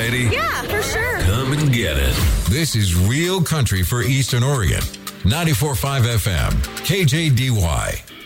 variety? Yeah, for sure. Come and get it. This is Real Country for Eastern Oregon. 94.5 FM, KJDY.